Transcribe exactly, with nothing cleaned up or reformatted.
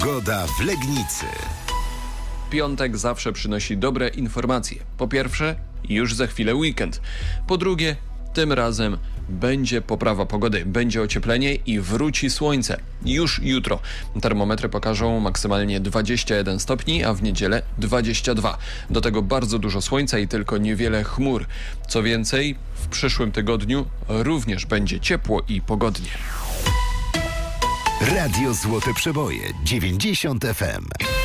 Pogoda w Legnicy. Piątek zawsze przynosi dobre informacje. Po pierwsze, już za chwilę weekend. Po drugie, tym razem będzie poprawa pogody, będzie ocieplenie i wróci słońce. Już jutro termometry pokażą maksymalnie dwadzieścia jeden stopni, a w niedzielę dwadzieścia dwa. Do tego bardzo dużo słońca i tylko niewiele chmur. Co więcej, w przyszłym tygodniu również będzie ciepło i pogodnie. Radio Złote Przeboje dziewięćdziesiąt F M.